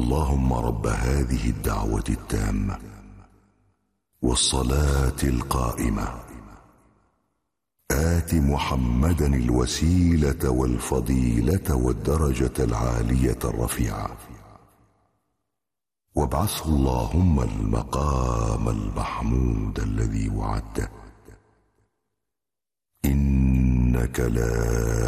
اللهم رب هذه الدعوة التامة والصلاة القائمة آت محمدا الوسيلة والفضيلة والدرجة العالية الرفيعة وابعثه اللهم المقام المحمود الذي وعدته إنك لا